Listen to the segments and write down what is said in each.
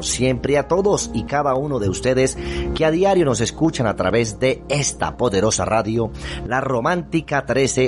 siempre a todos y cada uno de ustedes que a diario nos escuchan a través de esta poderosa radio, la Romántica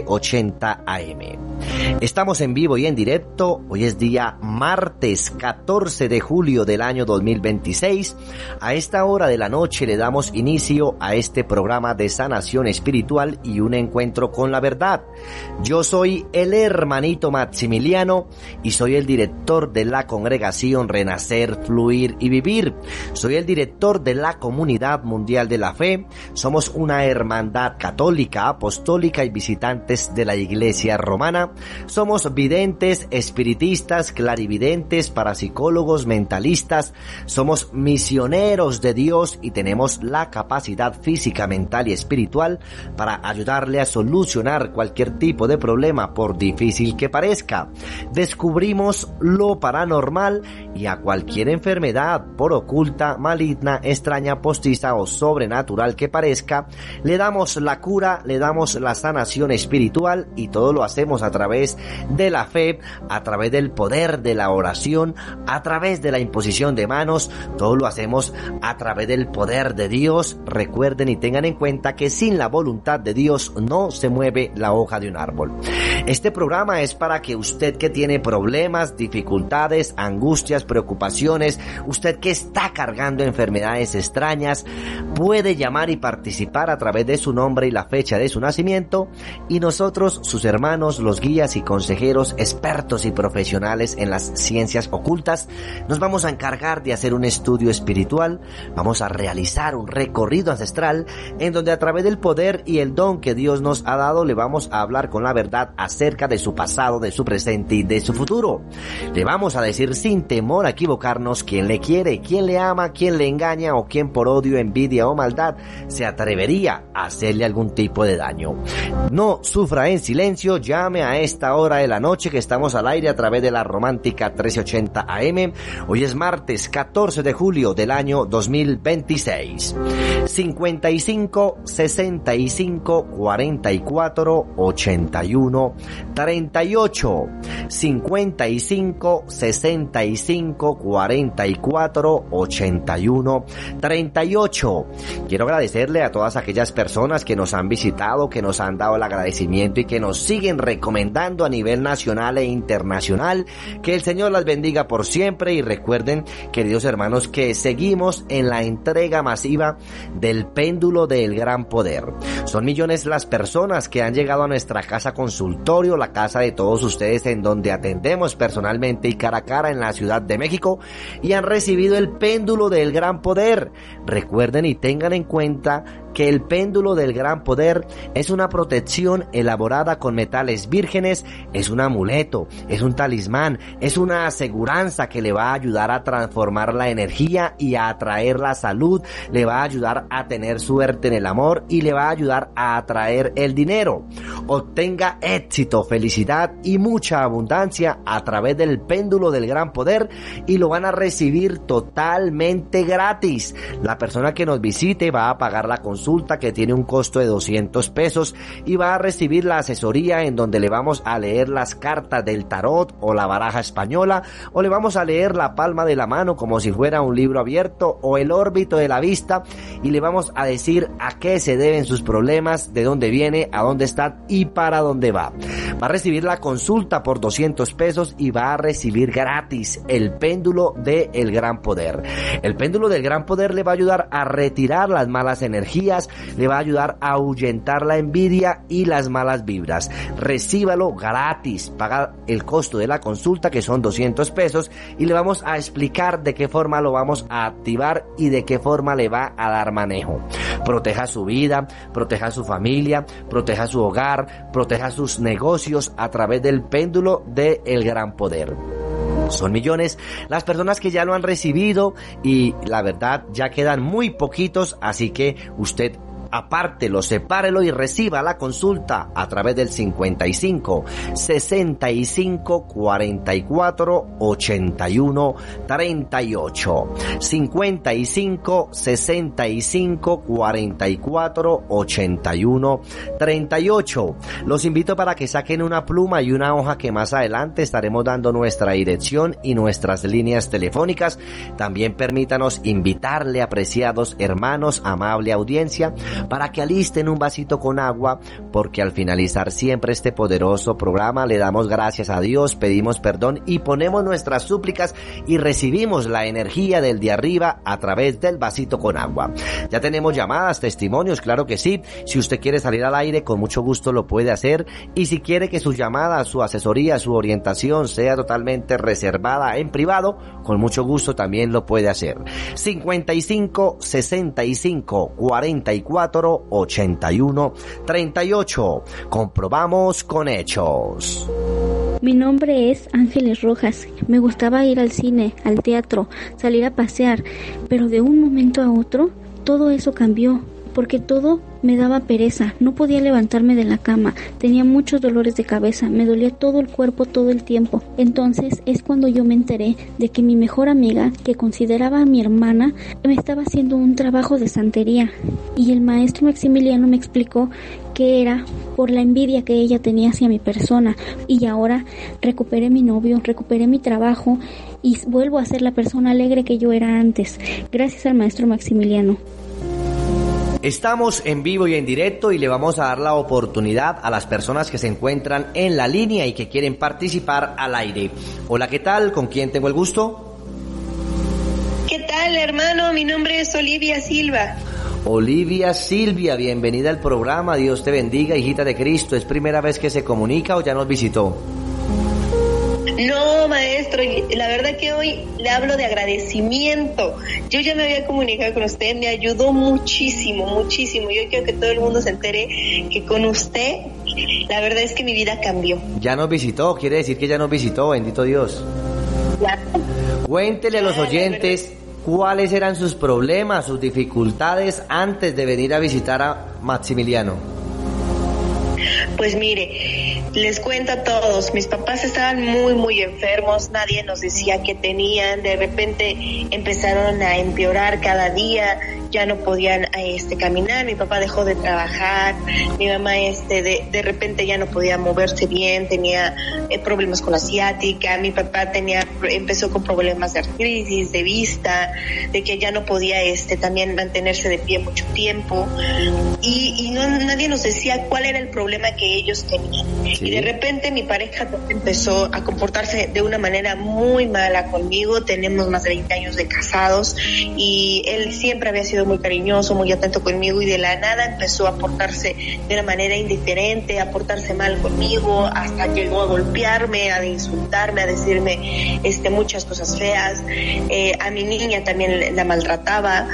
1380 AM. Estamos en vivo y en directo. Hoy es día martes 14 de julio del año 2026. A esta hora de la noche le damos inicio a este programa de sanación espiritual y un encuentro con la verdad. Yo soy el hermanito Maximiliano y soy el director de la congregación Renacer, Fluir y Vivir. Soy el director de la Comunidad Mundial de la Fe. Somos una hermandad católica, apostólica y visitantes de la Iglesia Romana. Somos videntes, espiritistas, clarividentes, parapsicólogos, mentalistas. Somos misioneros de Dios y tenemos la capacidad física, mental y espiritual para ayudarle a solucionar cualquier tipo de problema, por difícil que parezca. Descubrimos lo paranormal y a cualquier enfermedad, por oculta, maligna, extraña, postiza o sobrenatural que parezca, le damos la cura, le damos la sanación espiritual, y todo lo hacemos a través de la fe, a través del poder de la oración, a través de la imposición de manos. Todo lo hacemos a través del poder de Dios. Recuerden y tengan en cuenta que sin la voluntad de Dios no se mueve la hoja de un árbol. Este programa es para que usted que tiene problemas, dificultades, angustias, preocupaciones, usted que está cargando enfermedades extrañas, puede llamar y participar a través de su nombre y la fecha de su nacimiento, y nosotros, sus hermanos, los guías y consejeros, expertos y profesionales en las ciencias ocultas, nos vamos a encargar de hacer un estudio espiritual. Vamos a realizar un recorrido ancestral en donde a través del poder y el don que Dios nos ha dado le vamos a hablar con la verdad acerca de su pasado, de su presente y de su futuro. Le vamos a decir sin temor a equivocarnos quién le quiere, quién le ama, quién le engaña o quién por odio, envidia o maldad se atrevería a hacerle algún tipo de daño. No sufra en silencio, llame a esta hora de la noche que estamos al aire a través de la Romántica 1380 AM. Hoy es martes 14 de julio del año 2026. 55 65 44 81 38. 55 65 44 81 38. Quiero agradecerle a todas aquellas personas que nos han visitado, que nos han dado el agradecimiento y que nos siguen recomendando a nivel nacional e internacional. Que el Señor las bendiga por siempre, y recuerden, queridos hermanos, que seguimos en la entrega masiva del péndulo del gran poder. Son millones las personas que han llegado a nuestra casa consultorio, la casa de todos ustedes, en donde atendemos personalmente y cara a cara en la Ciudad de México, y han recibido el péndulo del gran poder. Recuerden y tengan en cuenta que el péndulo del gran poder es una protección elaborada con metales vírgenes, es un amuleto, es un talismán, es una aseguranza que le va a ayudar a transformar la energía y a atraer la salud, le va a ayudar a tener suerte en el amor y le va a ayudar a atraer el dinero. Obtenga éxito, felicidad y mucha abundancia a través del péndulo del gran poder, y lo van a recibir totalmente gratis. La persona que nos visite va a pagar la consulta, que tiene un costo de 200 pesos, y va a recibir la asesoría en donde le vamos a leer las cartas del tarot o la baraja española, o le vamos a leer la palma de la mano como si fuera un libro abierto, o el órbito de la vista, y le vamos a decir a qué se deben sus problemas, de dónde viene, a dónde está y para dónde va. Va a recibir la consulta por 200 pesos y va a recibir gratis el péndulo del gran poder. El péndulo del gran poder le va a ayudar a retirar las malas energías, le va a ayudar a ahuyentar la envidia y las malas vibras. Recíbalo gratis, paga el costo de la consulta, que son 200 pesos, y le vamos a explicar de qué forma lo vamos a activar y de qué forma le va a dar manejo. Proteja su vida, proteja su familia, proteja su hogar, proteja sus negocios a través del péndulo del gran poder. Son millones las personas que ya lo han recibido, y la verdad ya quedan muy poquitos, así que usted apártelo, sepárelo y reciba la consulta a través del 55 65 44 81 38. 55 65 44 81 38. Los invito para que saquen una pluma y una hoja, que más adelante estaremos dando nuestra dirección y nuestras líneas telefónicas. También permítanos invitarle, apreciados hermanos, amable audiencia, para que alisten un vasito con agua, porque al finalizar siempre este poderoso programa le damos gracias a Dios, pedimos perdón y ponemos nuestras súplicas y recibimos la energía del de arriba a través del vasito con agua. Ya tenemos llamadas, testimonios, claro que sí. Si usted quiere salir al aire, con mucho gusto lo puede hacer, y si quiere que su llamada, su asesoría, su orientación sea totalmente reservada en privado, con mucho gusto también lo puede hacer. 55 65 44 81 38. Comprobamos con hechos. Mi nombre es Ángeles Rojas. Me gustaba ir al cine, al teatro, salir a pasear, pero de un momento a otro todo eso cambió, porque todo me daba pereza, no podía levantarme de la cama, tenía muchos dolores de cabeza, me dolía todo el cuerpo todo el tiempo. Entonces es cuando yo me enteré de que mi mejor amiga, que consideraba a mi hermana, me estaba haciendo un trabajo de santería, y el maestro Maximiliano me explicó que era por la envidia que ella tenía hacia mi persona, y ahora recuperé mi novio, recuperé mi trabajo y vuelvo a ser la persona alegre que yo era antes, gracias al maestro Maximiliano. Estamos en vivo y en directo y le vamos a dar la oportunidad a las personas que se encuentran en la línea y que quieren participar al aire. Hola, ¿qué tal? ¿Con quién tengo el gusto? ¿Qué tal, hermano? Mi nombre es Olivia Silva. Olivia Silvia, bienvenida al programa. Dios te bendiga, hijita de Cristo. ¿Es primera vez que se comunica o ya nos visitó? No, maestro, la verdad que hoy le hablo de agradecimiento. Yo ya me había comunicado con usted, me ayudó muchísimo, muchísimo. Yo quiero que todo el mundo se entere que con usted, la verdad es que mi vida cambió. Ya nos visitó, quiere decir que ya nos visitó, bendito Dios. Ya. Cuéntele a los oyentes cuáles eran sus problemas, sus dificultades antes de venir a visitar a Maximiliano. Pues mire, les cuento a todos, mis papás estaban muy enfermos, nadie nos decía qué tenían, de repente empezaron a empeorar cada día, ya no podían caminar, mi papá dejó de trabajar, mi mamá de repente ya no podía moverse bien, tenía problemas con la ciática, mi papá empezó con problemas de artritis, de vista, de que ya no podía también mantenerse de pie mucho tiempo, y nadie nos decía cuál era el problema que ellos tenían. Sí. Y de repente mi pareja empezó a comportarse de una manera muy mala conmigo, tenemos más de 20 años de casados y él siempre había sido muy cariñoso, muy atento conmigo, y de la nada empezó a portarse de una manera indiferente, a portarse mal conmigo, hasta llegó a golpearme, a insultarme, a decirme muchas cosas feas. A mi niña también la maltrataba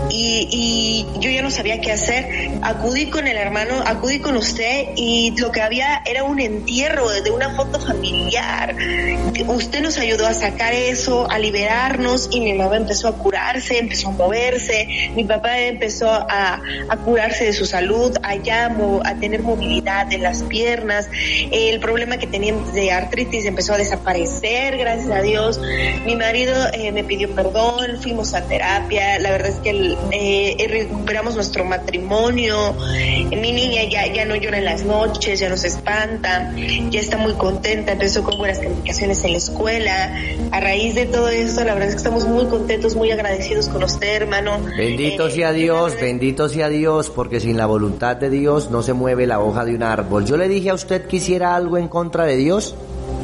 y yo ya no sabía qué hacer. Acudí con el hermano, acudí con usted, y lo que había era un entierro de una foto familiar. Usted nos ayudó a sacar eso, a liberarnos, y mi mamá empezó a curarse, empezó a moverse, mi papá empezó a curarse de su salud, a tener movilidad en las piernas, el problema que tenía de artritis empezó a desaparecer, gracias a Dios. Mi marido me pidió perdón, fuimos a terapia, la verdad es que recuperamos nuestro matrimonio, mi niña ya no llora en las noches, ya no se espanta, ya está muy contenta, empezó con buenas calificaciones en la escuela. A raíz de todo esto, la verdad es que estamos muy contentos, muy agradecidos con usted, hermano. Bendito sea Dios, porque sin la voluntad de Dios no se mueve la hoja de un árbol. ¿Yo le dije a usted que hiciera algo en contra de Dios?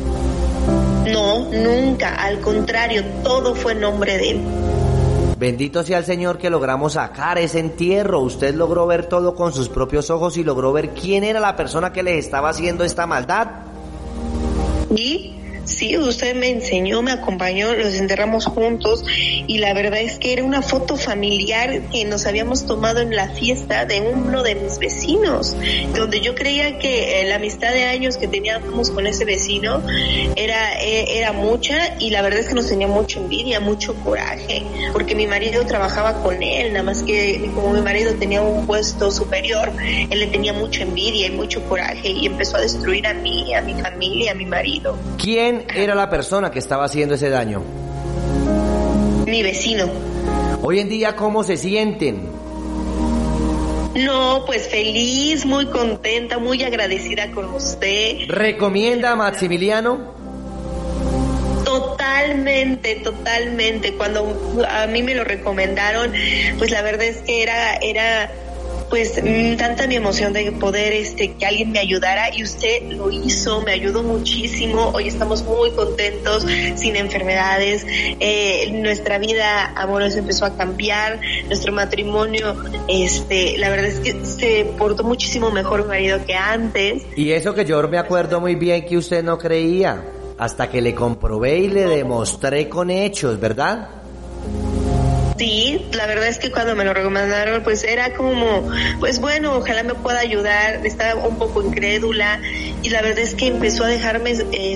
No, nunca, al contrario, todo fue en nombre de Él. Bendito sea el Señor que logramos sacar ese entierro. Usted logró ver todo con sus propios ojos y logró ver quién era la persona que le estaba haciendo esta maldad. Sí, sí, usted me enseñó, me acompañó, los enterramos juntos y la verdad es que era una foto familiar que nos habíamos tomado en la fiesta de uno de mis vecinos, donde yo creía que la amistad de años que teníamos con ese vecino era mucha, y la verdad es que nos tenía mucha envidia, mucho coraje, porque mi marido trabajaba con él, nada más que como mi marido tenía un puesto superior, él le tenía mucha envidia y mucho coraje y empezó a destruir a mí, a mi familia, a mi marido. ¿Quién era la persona que estaba haciendo ese daño? Mi vecino. Hoy en día, ¿cómo se sienten? No, pues feliz, muy contenta, muy agradecida con usted. ¿Recomienda a Maximiliano? Totalmente. Cuando a mí me lo recomendaron, pues la verdad es que era pues tanta mi emoción de poder que alguien me ayudara, y usted lo hizo, me ayudó muchísimo. Hoy estamos muy contentos, sin enfermedades, nuestra vida amorosa empezó a cambiar, nuestro matrimonio, la verdad es que se portó muchísimo mejor mi marido que antes. Y eso que yo me acuerdo muy bien que usted no creía, hasta que le comprobé y le demostré con hechos, ¿verdad? Sí, la verdad es que cuando me lo recomendaron, pues era como, pues bueno, ojalá me pueda ayudar. Estaba un poco incrédula y la verdad es que empezó a dejarme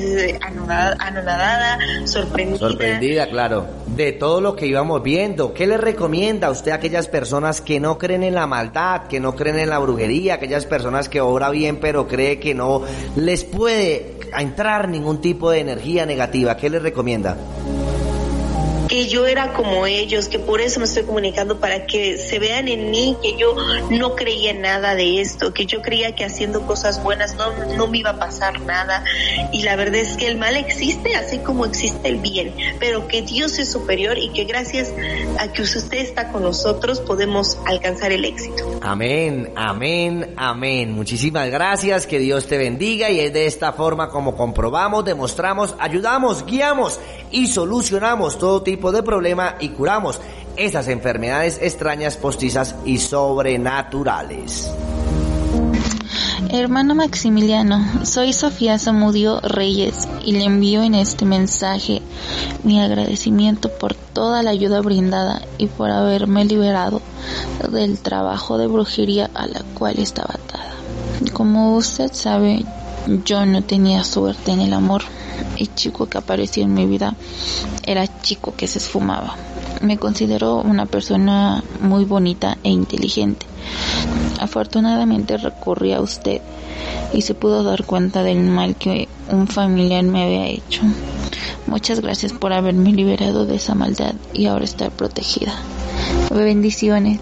anonadada, sorprendida. Sorprendida, claro, de todo lo que íbamos viendo. ¿Qué le recomienda a usted a aquellas personas que no creen en la maldad, que no creen en la brujería, aquellas personas que obra bien pero cree que no les puede entrar ningún tipo de energía negativa? ¿Qué le recomienda? Que yo era como ellos, que por eso me estoy comunicando, para que se vean en mí, que yo no creía en nada de esto, que yo creía que haciendo cosas buenas no me iba a pasar nada, y la verdad es que el mal existe así como existe el bien, pero que Dios es superior y que gracias a que usted está con nosotros podemos alcanzar el éxito. Amén, amén, amén. Muchísimas gracias, que Dios te bendiga, y es de esta forma como comprobamos, demostramos, ayudamos, guiamos y solucionamos todo tipo de problema y curamos esas enfermedades extrañas, postizas y sobrenaturales. Hermano Maximiliano, soy Sofía Zamudio Reyes y le envío en este mensaje mi agradecimiento por toda la ayuda brindada y por haberme liberado del trabajo de brujería a la cual estaba atada. Como usted sabe, yo no tenía suerte en el amor. El chico que apareció en mi vida era chico que se esfumaba. Me considero una persona muy bonita e inteligente. Afortunadamente recurrí a usted y se pudo dar cuenta del mal que un familiar me había hecho. Muchas gracias por haberme liberado de esa maldad y ahora estar protegida. Bendiciones.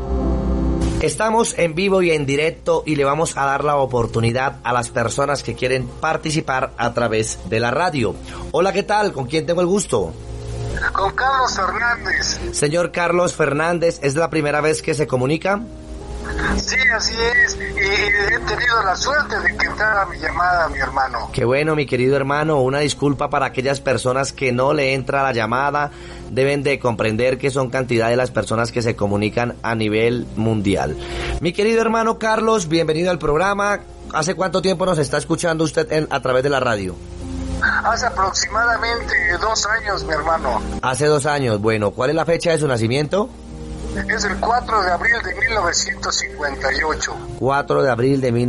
Estamos en vivo y en directo y le vamos a dar la oportunidad a las personas que quieren participar a través de la radio. Hola, ¿qué tal? ¿Con quién tengo el gusto? Con Carlos Fernández. Señor Carlos Fernández, ¿es la primera vez que se comunica? Sí, así es, y he tenido la suerte de que entrara mi llamada, mi hermano. Qué bueno, mi querido hermano. Una disculpa para aquellas personas que no le entra la llamada. Deben de comprender que son cantidad de las personas que se comunican a nivel mundial. Mi querido hermano Carlos, bienvenido al programa. ¿Hace cuánto tiempo nos está escuchando usted a través de la radio? Hace aproximadamente 2 años, mi hermano. Hace 2 años. Bueno, ¿cuál es la fecha de su nacimiento? Es el 4 de abril de 1958. 4 de abril de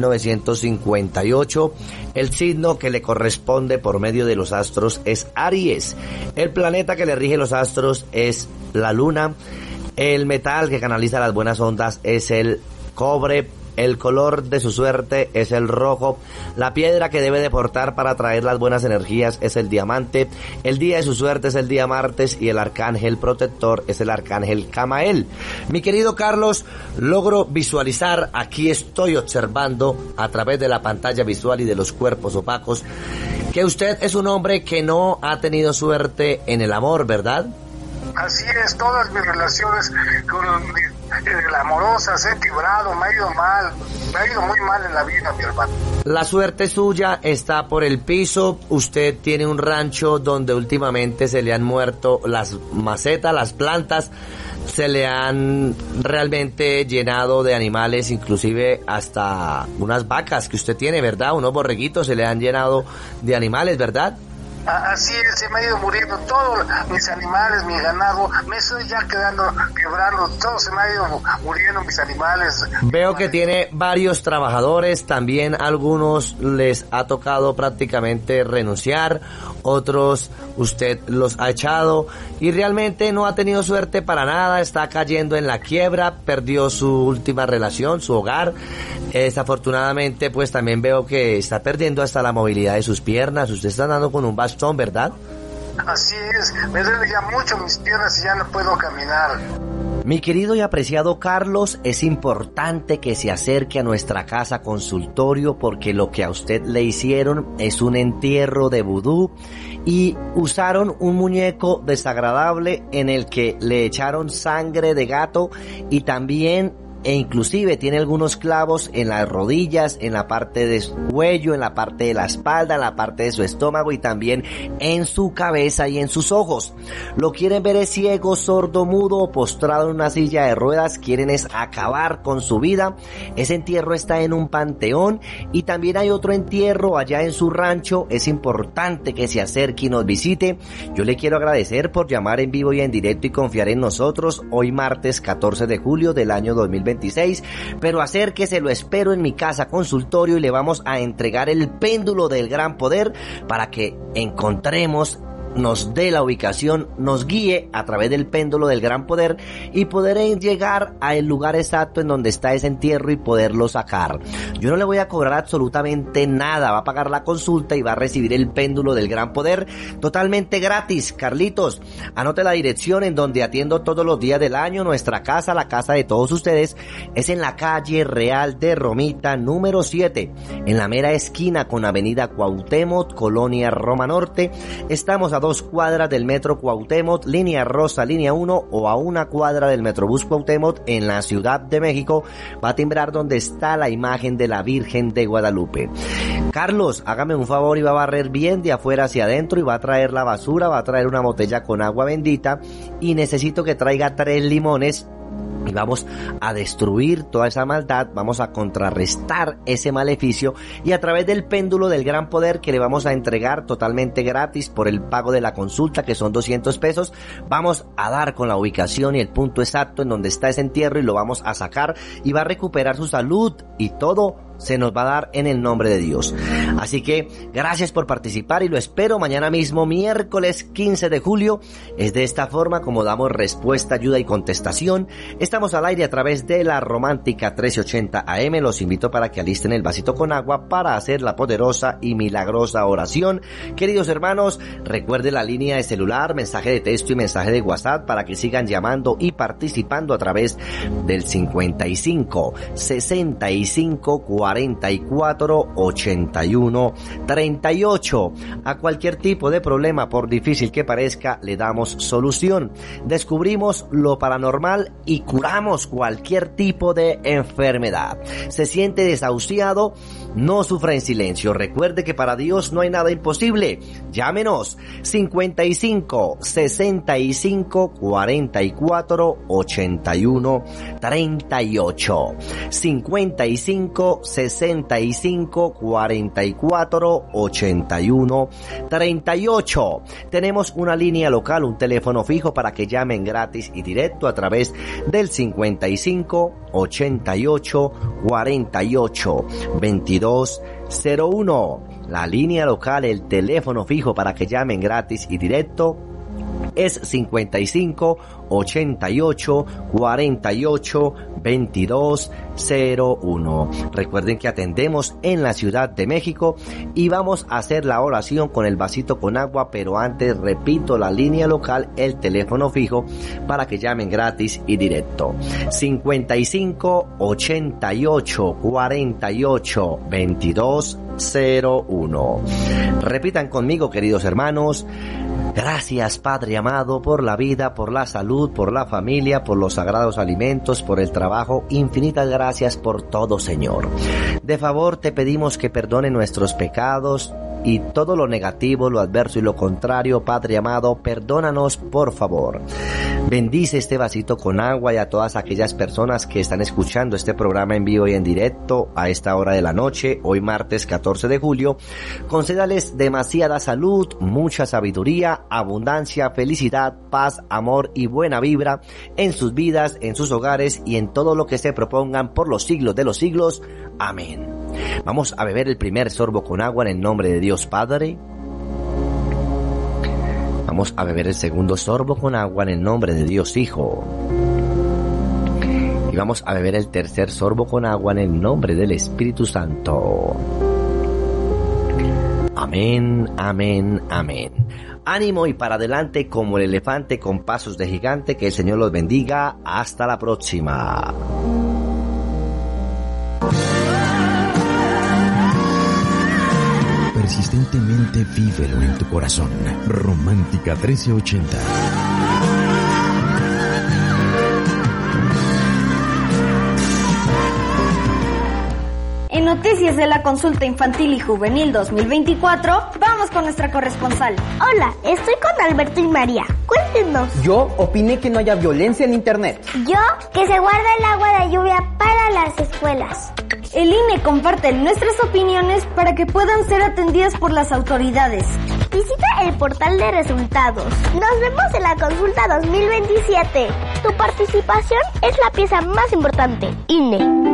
1958. El signo que le corresponde por medio de los astros es Aries. El planeta que le rige los astros es la luna. El metal que canaliza las buenas ondas es el cobre. El color de su suerte es el rojo. La piedra que debe de portar para atraer las buenas energías es el diamante. El día de su suerte es el día martes y el arcángel protector es el arcángel Camael. Mi querido Carlos, logro visualizar, aquí estoy observando a través de la pantalla visual y de los cuerpos opacos, que usted es un hombre que no ha tenido suerte en el amor, ¿verdad? Así es, todas mis relaciones amorosas he quebrado, me ha ido mal, me ha ido muy mal en la vida, mi hermano. La suerte suya está por el piso. Usted tiene un rancho donde últimamente se le han muerto las macetas, las plantas, se le han realmente llenado de animales, inclusive hasta unas vacas que usted tiene, ¿verdad? Unos borreguitos se le han llenado de animales, ¿verdad? Así es, se me ha ido muriendo todos mis animales, mi ganado, me estoy ya quebrando, todo se me ha ido muriendo mis animales. Veo que tiene varios trabajadores, también algunos les ha tocado prácticamente renunciar, otros usted los ha echado y realmente no ha tenido suerte para nada, está cayendo en la quiebra, perdió su última relación, su hogar, desafortunadamente pues también veo que está perdiendo hasta la movilidad de sus piernas, usted está andando con un bastón, ¿verdad? Así es, me duele ya mucho mis piernas y ya no puedo caminar. Mi querido y apreciado Carlos, es importante que se acerque a nuestra casa consultorio porque lo que a usted le hicieron es un entierro de vudú y usaron un muñeco desagradable en el que le echaron sangre de gato y también inclusive tiene algunos clavos en las rodillas, en la parte de su cuello, en la parte de la espalda, en la parte de su estómago y también en su cabeza y en sus ojos. Lo quieren ver es ciego, sordo, mudo o postrado en una silla de ruedas, quieren es acabar con su vida. Ese entierro está en un panteón y también hay otro entierro allá en su rancho. Es importante que se acerque y nos visite. Yo le quiero agradecer por llamar en vivo y en directo y confiar en nosotros hoy martes 14 de julio del año 2026, pero acérquese, lo espero en mi casa consultorio y le vamos a entregar el péndulo del gran poder para que encontremos, nos dé la ubicación, nos guíe a través del péndulo del gran poder y poder llegar al lugar exacto en donde está ese entierro y poderlo sacar. Yo no le voy a cobrar absolutamente nada, va a pagar la consulta y va a recibir el péndulo del gran poder totalmente gratis. Carlitos, anote la dirección en donde atiendo todos los días del año. Nuestra casa, la casa de todos ustedes, es en la calle Real de Romita número 7, en la mera esquina con avenida Cuauhtémoc, Colonia Roma Norte. Estamos a 2 cuadras del metro Cuauhtémoc, línea rosa, línea 1, o a 1 cuadra del metrobús Cuauhtémoc en la Ciudad de México. Va a timbrar donde está la imagen de la Virgen de Guadalupe. Carlos, hágame un favor y va a barrer bien de afuera hacia adentro y va a traer la basura, va a traer una botella con agua bendita y necesito que traiga 3 limones. Y vamos a destruir toda esa maldad, vamos a contrarrestar ese maleficio y a través del péndulo del gran poder que le vamos a entregar totalmente gratis por el pago de la consulta, que son 200 pesos, vamos a dar con la ubicación y el punto exacto en donde está ese entierro y lo vamos a sacar y va a recuperar su salud y todo se nos va a dar en el nombre de Dios. Así que gracias por participar y lo espero mañana mismo, miércoles 15 de julio. Es de esta forma como damos respuesta, ayuda y contestación. Estamos al aire a través de la Romántica 1380 AM. Los invito para que alisten el vasito con agua para hacer la poderosa y milagrosa oración. Queridos hermanos, recuerde la línea de celular, mensaje de texto y mensaje de WhatsApp para que sigan llamando y participando a través del 55 65 44 81 38. A cualquier tipo de problema, por difícil que parezca, le damos solución. Descubrimos lo paranormal y curamos cualquier tipo de enfermedad. Se siente desahuciado, no sufra en silencio. Recuerde que para Dios no hay nada imposible. Llámenos 55 65 44 81 38. 55 65 44 81 38. Tenemos una línea local, un teléfono fijo para que llamen gratis y directo a través del 55 88 48 22 01. La línea local, el teléfono fijo para que llamen gratis y directo es 55 88 48 22 01. Recuerden que atendemos en la Ciudad de México y vamos a hacer la oración con el vasito con agua, pero antes repito la línea local, el teléfono fijo para que llamen gratis y directo. 55 88 48 22 01. Repitan conmigo, queridos hermanos. Gracias, Padre amado, por la vida, por la salud, por la familia, por los sagrados alimentos, por el trabajo. Infinitas gracias por todo, Señor. De favor te pedimos que perdone nuestros pecados, y todo lo negativo, lo adverso y lo contrario, Padre amado, perdónanos por favor. Bendice este vasito con agua y a todas aquellas personas que están escuchando este programa en vivo y en directo a esta hora de la noche, hoy martes 14 de julio. Concédales demasiada salud, mucha sabiduría, abundancia, felicidad, paz, amor y buena vibra en sus vidas, en sus hogares y en todo lo que se propongan por los siglos de los siglos. Amén. Vamos a beber el primer sorbo con agua en el nombre de Dios Padre. Vamos a beber el segundo sorbo con agua en el nombre de Dios Hijo. Y vamos a beber el tercer sorbo con agua en el nombre del Espíritu Santo. Amén, amén, amén. Ánimo y para adelante como el elefante con pasos de gigante. Que el Señor los bendiga. Hasta la próxima. Persistentemente vívelo en tu corazón. Romántica 1380. En Noticias de la Consulta Infantil y Juvenil 2024, vamos con nuestra corresponsal. Hola, estoy con Alberto y María. Cuéntenos. Yo opiné que no haya violencia en internet. Yo, que se guarda el agua de lluvia para las escuelas. El INE comparte nuestras opiniones para que puedan ser atendidas por las autoridades. Visita el portal de resultados. Nos vemos en la consulta 2027. Tu participación es la pieza más importante. INE.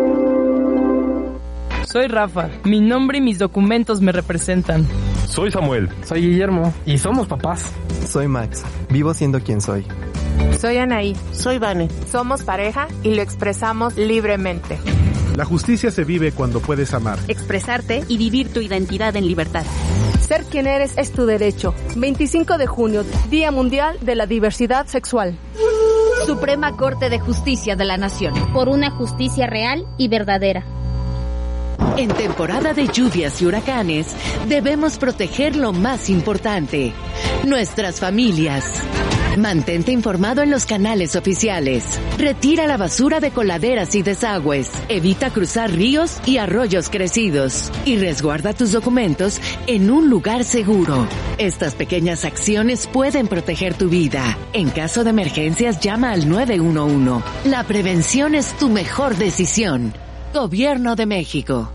Soy Rafa. Mi nombre y mis documentos me representan. Soy Samuel. Soy Guillermo. Y somos papás. Soy Max. Vivo siendo quien soy. Soy Anaí. Soy Vane. Somos pareja y lo expresamos libremente. La justicia se vive cuando puedes amar, expresarte y vivir tu identidad en libertad. Ser quien eres es tu derecho. 25 de junio, Día Mundial de la Diversidad Sexual. Suprema Corte de Justicia de la Nación. Por una justicia real y verdadera. En temporada de lluvias y huracanes, debemos proteger lo más importante, nuestras familias. Mantente informado en los canales oficiales. Retira la basura de coladeras y desagües. Evita cruzar ríos y arroyos crecidos. Y resguarda tus documentos en un lugar seguro. Estas pequeñas acciones pueden proteger tu vida. En caso de emergencias, llama al 911. La prevención es tu mejor decisión. Gobierno de México.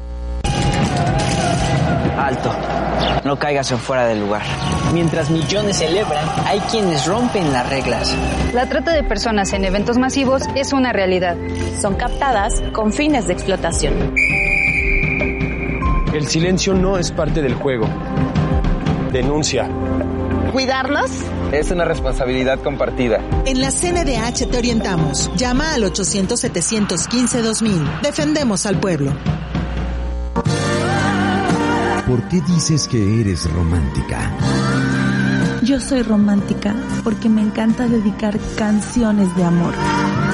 Alto. No caigas en fuera del lugar. Mientras millones celebran, hay quienes rompen las reglas. La trata de personas en eventos masivos es una realidad. Son captadas con fines de explotación. El silencio no es parte del juego. Denuncia. ¿Cuidarlos? Es una responsabilidad compartida. En la CNDH te orientamos. Llama al 800-715-2000. Defendemos al pueblo. ¿Por qué dices que eres romántica? Yo soy romántica porque me encanta dedicar canciones de amor.